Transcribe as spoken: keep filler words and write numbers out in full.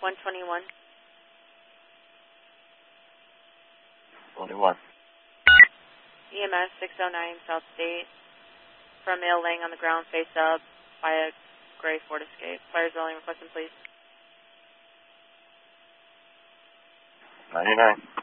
one twenty-one. twenty-one. E M S six oh nine South State. From male laying on the ground face up by a gray Ford Escape. Fires rolling, requesting please. ninety-nine.